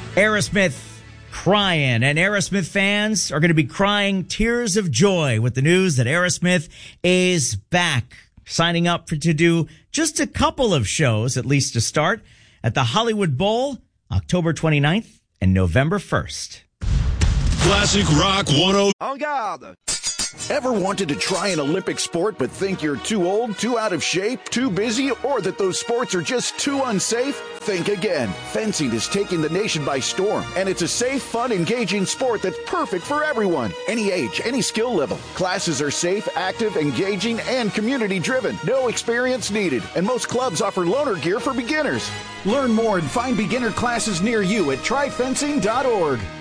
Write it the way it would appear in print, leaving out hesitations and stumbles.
Aerosmith crying, and Aerosmith fans are going to be crying tears of joy with the news that Aerosmith is back, signing up to do just a couple of shows, at least to start, at the Hollywood Bowl, October 29th and November 1st. Classic Rock 10. En garde! Ever wanted to try an Olympic sport but think you're too old, too out of shape, too busy, or that those sports are just too unsafe? Think again. Fencing is taking the nation by storm, and it's a safe, fun, engaging sport that's perfect for everyone. Any age, any skill level. Classes are safe, active, engaging, and community-driven. No experience needed, and most clubs offer loaner gear for beginners. Learn more and find beginner classes near you at tryfencing.org.